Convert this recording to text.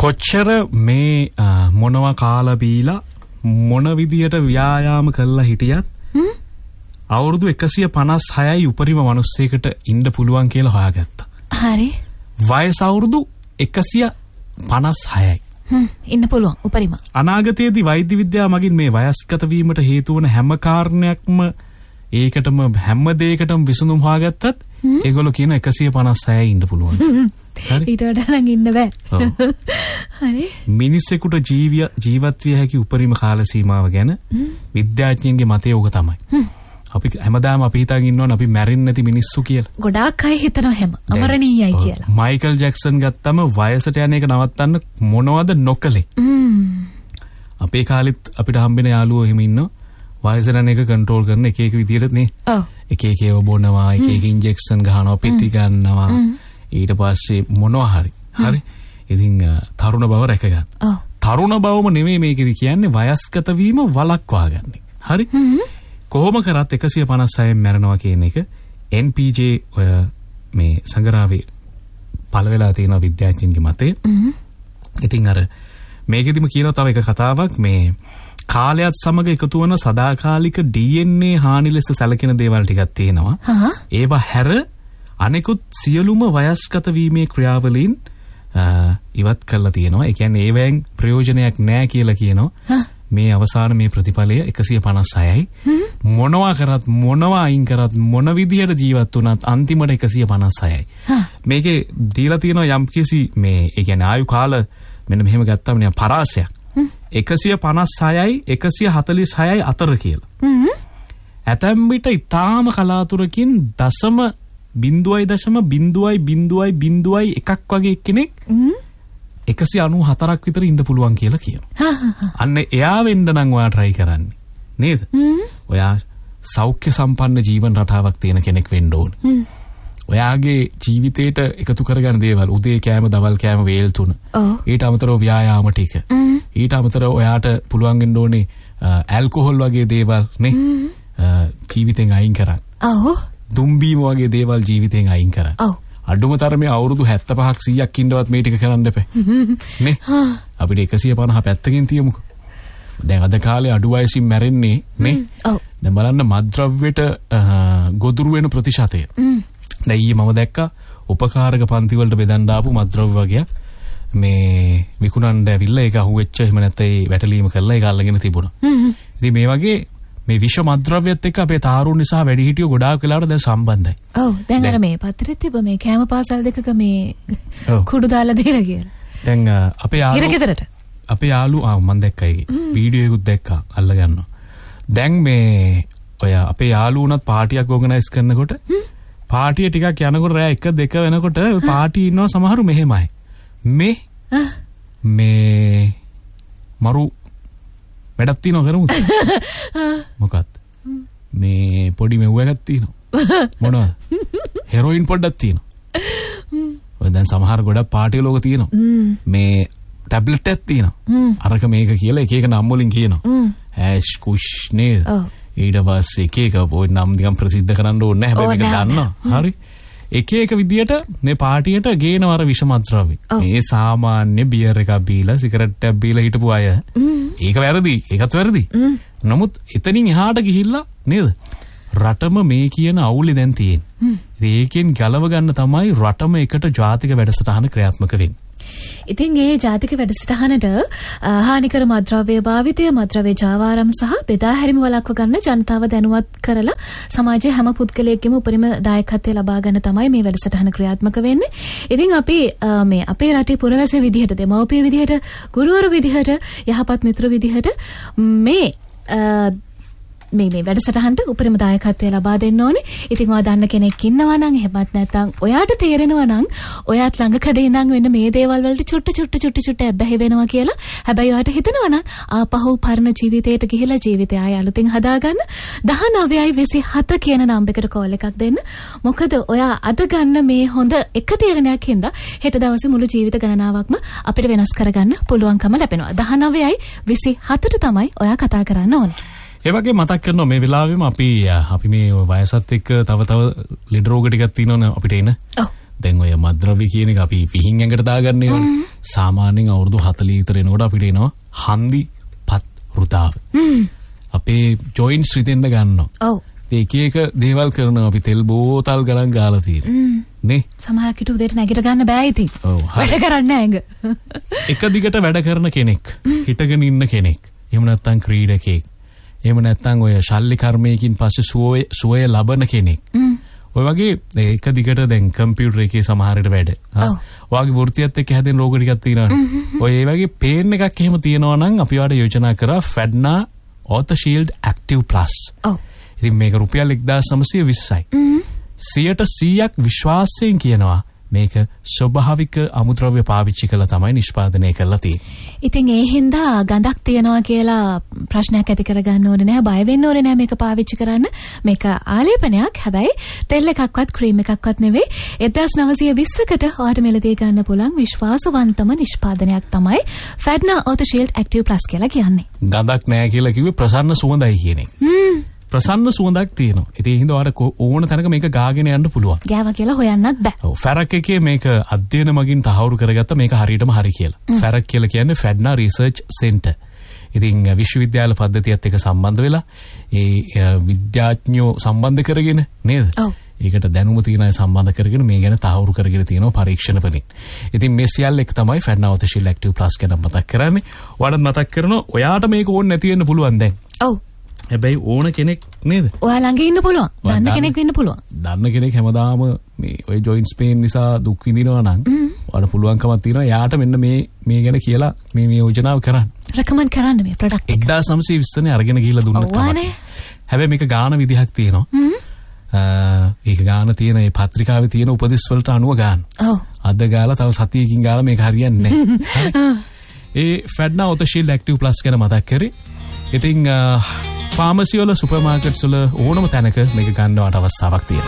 කොච්චර මේ මොනවා කාලා බීලා මොන විදියට ව්‍යායාම කළා හිටියත් අවුරුදු 156යි උපරිම මිනිස්සෙකුට ඉන්න පුළුවන් කියලා හොයාගත්තා. හරි. වයස අවුරුදු 156යි. ඉන්න පුළුවන් උපරිම. අනාගතයේදී වෛද්‍ය විද්‍යාව මගින් මේ වයස්ගත වීමට හේතු වන හැම කාරණයක්ම ඒකටම හැම දෙයකටම විසඳුම් හොයාගත්තත් ඒගොල්ලෝ කියන 156යි ඉන්න පුළුවන්. හරි. ඊට වඩා නම් ඉන්න බෑ. හරි. මිනිස්සෙකුට ජීවත් විය හැකි උපරිම කාල සීමාව ගැන විද්‍යාඥයන්ගේ මතය ඕක තමයි. අපි හැමදාම අපි හිතාගෙන ඉන්නවනේ අපි මැරෙන්නේ නැති මිනිස්සු කියලා. ගොඩාක් අය හිතනවා හැම අමරණීයයි කියලා. මයිකල් ජැක්සන් ගත්තම වයසට යන එක නවත්තන්න මොනවද නොකලේ? අපේ කාලෙත් අපිට හම්බෙන යාළුවෝ එහෙම ඉන්නවා. වයසට යන එක කන්ට්‍රෝල් කරන එක විදියට නේ. ඔව්. එක ඒවා බොනවා, එක ඉන්ජෙක්ෂන් ගහනවා, පිටි ගන්නවා. ඊට පස්සේ මොනවා හරි. හරි. ඉතින් තරුණ බව රැක ගන්න. ඔව්. තරුණ බවම නෙමෙයි මේකෙදි කියන්නේ වයස්ගත වීම වළක්වා ගන්න. හරි. කොහොම කරත් 156න් මැරෙනවා කියන එක NPJ ඔය මේ සංගරාවේ පළ වෙලා තියෙන විද්‍යාඥයන්ගේ මතය. ඉතින් අර මේකෙදිම කියනවා තව එක කතාවක් මේ කාලයත් සමග එකතු වන සදාකාලික DNA හානි ලෙස සැලකෙන දේවල් ටිකක් තියෙනවා. ඒවා හැර අනෙකුත් සියලුම වයස්ගත වීමේ ක්‍රියාවලීන් ඉවත් කරලා තියෙනවා. ඒ කියන්නේ ඒවෙන් ප්‍රයෝජනයක් නැහැ කියලා කියනවා. මේ අවසාන මේ ප්‍රතිඵලය 156යි. මොනවා කරත් මොනවා අයින් කරත් මොන විදියට ජීවත් වුණත් අන්තිමට 156යි. මේකේ දීලා තියෙනවා යම්කිසි මේ ඒ කියන්නේ ආයු කාල මෙන්න මෙහෙම ගත්තාම නේ පරාසයක්. 156යි 146යි අතර කියලා. ඇතැම් විට ඊටාම කලාතුරකින් දශම 0.0.0.0 එකක් වගේ කෙනෙක් 194ක් විතර ඉන්න පුළුවන් කියලා කියනවා. අන්න එයා වෙන්න නම් ඔයා try කරන්නේ. නේද? ඔයා සෞඛ්‍ය සම්පන්න ජීවන රටාවක් තියෙන කෙනෙක් වෙන්න ඕනේ. ඔයාගේ ජීවිතේට එකතු කරගන්න දේවල් උදේ කෑම, දවල් කෑම, වේල් තුන. ඊට අමතරව ව්‍යායාම ටික. ඊට අමතරව ඔයාට පුළුවන් වෙන්න ඕනේ ඇල්කොහොල් වගේ දේවල් නේ. ජීවිතෙන් අයින් කරන්න. දුම්බීම වගේ දේවල් ජීවිතෙන් අයින් කරන්න. අඩුම තරමේ අවුරුදු 75ක් 100ක් ඉන්නවත් මේ ටික කරන්න එපා. නේ? අපිට 150 පැත්තකින් තියමුකෝ. දැන් අද කාලේ අඩු වයසින් මැරෙන්නේ නේ? ඔව්. දැන් බලන්න මත්ද්‍රව්‍යට ගොදුරු වෙන ප්‍රතිශතය. දැන් ඊයේ මම දැක්කා උපකාරක පන්ති වලට බෙදන්න ආපු මත්ද්‍රව්‍ය වගේක් මේ විකුණන්න ඇවිල්ලා ඒක අහුවෙච්ච එහෙම නැත්නම් ඒ වැටලීම කළා ඒක අල්ලගෙන තිබුණා. ඉතින් මේ වගේ මේ විෂ මත්ද්‍රව්‍යත් එක්ක අපේ තාරුණ නිසා වැඩිහිටියෝ ගොඩාක් වෙලාවට දැන් සම්බන්ධයි. ඔව් දැන් අර මේ පත්‍රෙත් තිබ්බ මේ කෑම පාසල් දෙකක මේ කුඩු දාලා දෙලා කියලා. දැන් අපේ යාළු මම දැක්කා ඒකේ වීඩියෝ එකකුත් දැක්කා අල්ල ගන්නවා. දැන් මේ ඔය අපේ යාළු උනත් පාටියක් ඕගනයිස් කරනකොට පාටිය ටිකක් යනකොට රෑ 1 2 වෙනකොට පාටි ඉන්නවා සමහරු මෙහෙමයි. මේ මරු වැඩක් තියනවා කරමුද? මොකක්ද? මේ පොඩි මෙව්වයක් තියෙනවා. මොනවද? හෙරොයින් පොඩ්ඩක් තියෙනවා. ඔය දැන් සමහර ගොඩක් පාටි ලෝක තියෙනවා. මේ ටැබ්ලට් එකක් තියෙනවා. අරක මේක කියලා එක එක නම් වලින් කියනවා. ඇෂ් කුෂ් නේද? ඊට පස්සේ එක එක පොයි නම් නිකන් ප්‍රසිද්ධ කරන්න ඕනේ නැහැ. හැබැයි මේක දන්නවා. හරි. එක එක විදියට මේ පාටියට ගේනවා අර විෂමද්‍රව්‍ය. මේ සාමාන්‍ය බියර් එකක් බීලා සිගරට් එකක් බීලා හිටපු අය. ඒක වැරදි. ඒකත් වැරදි. නමුත් එතනින් එහාට ගිහිල්ලා නේද? රටම මේ කියන අවුලේ දැන් තියෙන්නේ. ඒකෙන් ගලව ගන්න තමයි රටම එකට ජාතික වැඩසටහන ක්‍රියාත්මක වෙන්නේ. ඉතින් ඒ ජාතික වැඩසටහනට හානිකර මත්ද්‍රව්‍ය භාවිතය, මත්ද්‍රව්‍ය ජාවාරම් සහ බෙදා හැරීම වළක්ව ගන්න ජනතාව දැනුවත් කරලා සමාජයේ හැම පුද්ගලයෙක්ගේම උපරිම දායකත්වය ලබා ගන්න තමයි මේ වැඩසටහන ක්‍රියාත්මක වෙන්නේ. ඉතින් අපි මේ අපේ රටේ පුරවැසිය විදිහට, දෙමව්පිය විදිහට, ගුරුවරු විදිහට, යහපත් මිත්‍ර විදිහට මේ වැඩසටහනට උපරිම දායකත්වය ලබා දෙන්න ඕනේ. ඉතින් ඔයා දන්න කෙනෙක් ඉන්නවා නම් එහෙමත් නැත්නම් ඔයාට තේරෙනවා නම් ඔයාත් ළඟකදී ඉඳන් වෙන්න මේ දේවල් වලට චුට්ට ඇබ්බැහි වෙනවා කියලා. හැබැයි ඔයාට හිතෙනවා නම් ආපහු පරණ ජීවිතයට ගිහිලා ජීවිතය ආය අලුතින් හදාගන්න 1927 කියන නම්බරයකට කෝල් එකක් දෙන්න. මොකද ඔයා අද ගන්න මේ හොඳ එක තීරණයක් හින්දා හෙට දවසේ මුළු ජීවිත ගණනාවක්ම අපිට වෙනස් කරගන්න පුළුවන්කම ලැබෙනවා. 1927ට තමයි ඔයා කතා කරන්න ඕනේ. ඒ වගේ මතක් කරනවා මේ වෙලාවෙම අපි මේ වයසත් එක්ක තව ලෙඩ රෝග ටිකක් තියෙනවනේ අපිට එන. දැන් ඔය මද්ද්‍රව්‍ය කියන එක අපි පිහින් ඇඟට දාගන්නේ වනේ. සාමාන්‍යයෙන් අවුරුදු 40 විතර එනකොට අපිට එනවා හන්දි පත් රුතාව. අපේ ජොයින්ට්ස් රිදෙන්න ගන්නවා. ඔව්. ඒක එක දේවල් කරනවා අපි තෙල් බෝතල් ගණන් ගාලා තියෙන. නේ? සමහර කිට උදේට නැගිට ගන්න බෑ ඉතින්. ඔව්. වැඩ කරන්නේ ඇඟ. එක දිගට වැඩ කරන කෙනෙක්, හිටගෙන ඉන්න කෙනෙක්, එහෙම නැත්නම් ක්‍රීඩකයෙක්, එහෙම නැත්නම් ඔය ශල්්‍ය කර්මයකින් පස්සේ සුවය ලබන කෙනෙක්. ඔය වගේ එක දිගට දැන් කම්පියුටර් එකේ සමහරට වැඩ. ඔයගේ වෘත්තියත් එක්ක හැදෙන රෝග ටිකක් තියෙනවා. ඔය ඒ වගේ පේන් එකක් එහෙම තියෙනවා නම් අපි වාට යෝජනා කරා ෆැඩ්නා Ortho Shield Active Plus. ඔව්. ඉතින් මේක රුපියල් 1920යි. 100% විශ්වාසයෙන් කියනවා මේක ස්වභාවික අමුද්‍රව්‍ය පාවිච්චි කරලා තමයි නිෂ්පාදනය කරලා තියෙන්නේ. ඉතින් ඒ හින්දා ගඳක් තියනවා කියලා ප්‍රශ්නයක් ඇති කරගන්න ඕනේ නැහැ, බය වෙන්න ඕනේ නැහැ මේක පාවිච්චි කරන්න. මේක ආලේපනයක්. හැබැයි තෙල් එකක්වත් ක්‍රීම් එකක්වත් නෙවෙයි. 1920කට ඔයාලට මෙලදී ගන්න පුළුවන් විශ්වාසවන්තම නිෂ්පාදනයක් තමයි ෆැඩ්නා Ortho Shield Active Plus කියලා කියන්නේ. ගඳක් නැහැ කියලා කිව්වේ ප්‍රසන්න සුවඳයි කියන එක. ප්‍රසන්න සුවඳක් තියෙනවා. ඉතින් ඒ හින්දා ඔයාලට ඕන තැනක මේක ගාගෙන යන්න පුළුවන්. ගෑවා කියලා හොයන්නත් බෑ. ඔව්. ෆැරක් එකේ මේක අධ්‍යයන මගින් තහවුරු කරගත්ත මේක හරියටම හරි කියලා. ෆැරක් කියලා කියන්නේ ෆැඩ්නා රිසර්ච් සෙන්ටර්. ඉතින් විශ්වවිද්‍යාල පද්ධතියත් එක්ක සම්බන්ධ වෙලා ඒ විද්‍යාඥයෝ සම්බන්ධ කරගෙන නේද? ඔව්. ඒකට දැනුම තියෙන අය සම්බන්ධ කරගෙන මේ ගැන තහවුරු කරගෙන තියෙනවා පරීක්ෂණ වලින්. ඉතින් මේ සියල්ල එක තමයි ෆැඩ්නා Ortho Shield Active Plus ගැන මතක් කරන්නේ. ඔයාලත් මතක් කරනවා ඔයාට මේක ඕනේ නැති වෙන්න පුළුවන් දැන්. ඔව්. හැබැයි ඕන කෙනෙක් නේද? ඔයා ළඟ ඉන්න පුළුවන්. දන්න කෙනෙක් වෙන්න පුළුවන්. දන්න කෙනෙක් හැමදාම මේ ඔය ජොයින්ට්ස් පේන් නිසා දුක් විඳිනවා නම් ඔයාලට පුළුවන්කමක් තියෙනවා යාට මෙන්න මේ ගැන කියලා මේ යෝජනාව කරන්න. රෙකමන්ඩ් කරන්න මේ ප්‍රොඩක්ට් එක. 1920 නේ අරගෙන ගිහිල්ලා දුන්නත් තමයි. හැබැයි මේක ගාන විදිහක් තියෙනවා. ඒක ගාන තියෙන මේ පත්‍රිකාවේ තියෙන උපදෙස් වලට අනුව ගන්න. ඔව්. අද ගාලා තව සතියකින් ගාලා මේක හරියන්නේ නැහැ. ඒ ෆැඩ්නා Ortho Shield Active Plus ගැන මතක් කරේ. ඉතින් ෆාමසි වල සුපර් මාකට්ස් වල ඕනම තැනක මේක ගන්නවට අවස්ථාවක් තියෙනවා.